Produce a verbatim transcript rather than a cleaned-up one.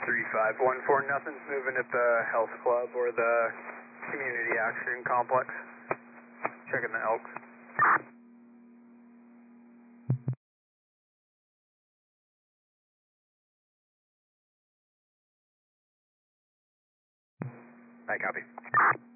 three five one four, nothing's moving at the health club or the community action complex. Checking the Elks. I copy.